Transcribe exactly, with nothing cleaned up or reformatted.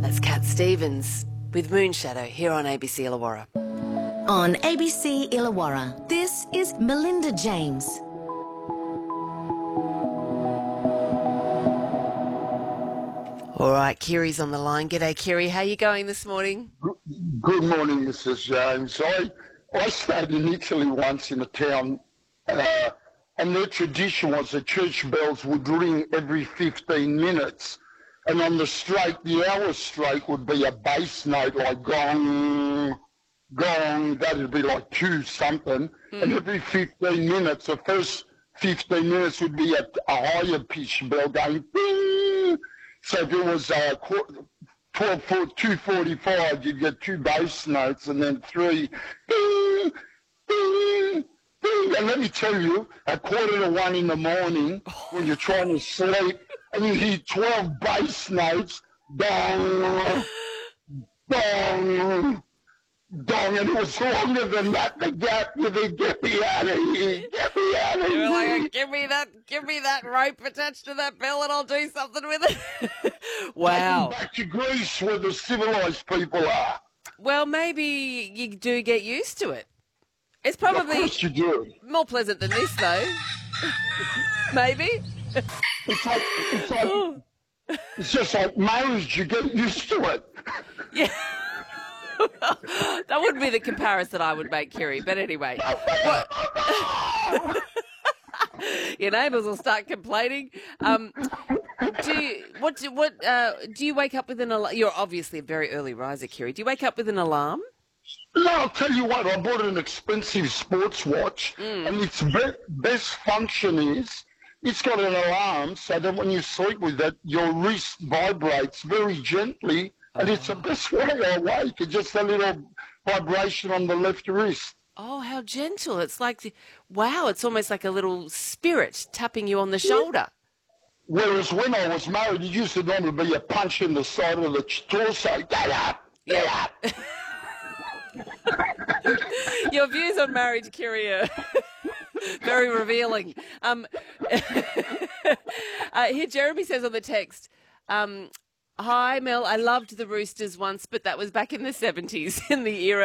That's Cat Stevens with Moonshadow here on A B C Illawarra. On A B C Illawarra, this is Melinda James. All right, Kiri's on the line. G'day, Kiri. How you going this morning? Good morning, Missus James. I I stayed in Italy once in a town, uh, and their tradition was the church bells would ring every fifteen minutes, and on the straight, the hour straight would be a bass note like gong, gong. That'd be like two something, mm. and every fifteen minutes, the first fifteen minutes would be a, a higher pitch bell going ding. So if it was uh, twelve, two forty-five, you'd get two bass notes and then three, ding, ding, ding. And let me tell you, at quarter to one in the morning, when you're trying to sleep, and you hear twelve bass notes, dong, dong, dong, and it was longer than that. The gap, you think, get me out of here, get me out of You here. were like, give me that, give me that rope attached to that bell and I'll do something with it. Wow. Back to Greece where the civilised people are. Well, maybe you do get used to it. It's probably Of course you do. more pleasant than this, though. Maybe. It's like, it's like, it's just like marriage, you get used to it. Yeah. That wouldn't be the comparison I would make, Kiri. But anyway. Your neighbours will start complaining. Um, do you, what? Do, what? Uh, do you wake up with an alarm? You're obviously a very early riser, Kiri. Do you wake up with an alarm? No, I'll tell you what. I bought an expensive sports watch, mm. and its be- best function is it's got an alarm, so that when you sleep with it, your wrist vibrates very gently, oh. and it's the best way I wake. It's just a little vibration on the left wrist. Oh, how gentle. It's like, wow, it's almost like a little spirit tapping you on the shoulder. Whereas when I was married, it used to normally be a punch in the side of the torso. Get up! Get up! Your views on marriage, Kiri, are very revealing. Um, uh, here, Jeremy says on the text, um, hi, Mel, I loved the Roosters once, but that was back in the seventies, in the era